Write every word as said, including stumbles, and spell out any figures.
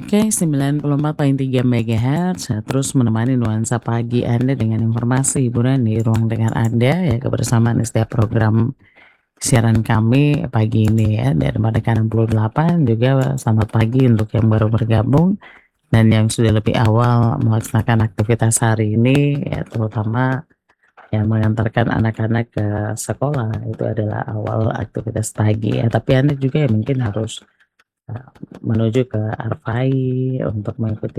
Oke, sembilan puluh empat koma tiga megahertz, eee, terus menemani nuansa pagi Anda dengan informasi hiburan di ruang dengar Anda, ya kebersamaan di setiap program siaran kami pagi ini ya, dari Merdeka enam puluh delapan juga selamat pagi untuk yang baru bergabung, dan yang sudah lebih awal melaksanakan aktivitas hari ini, ya terutama yang mengantarkan anak-anak ke sekolah, itu adalah awal aktivitas pagi ya. Tapi Anda juga yang mungkin harus, eee, menuju ke Arfai untuk mengikuti